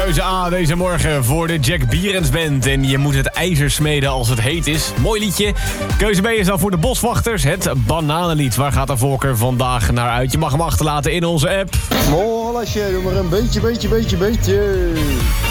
Keuze A deze morgen voor de Jack Bierens Band. En je moet het ijzer smeden als het heet is. Mooi liedje. Keuze B is dan voor de Boswachters. Het Bananenlied. Waar gaat de voorkeur vandaag naar uit? Je mag hem achterlaten in onze app. Mollasje, doe maar een beetje.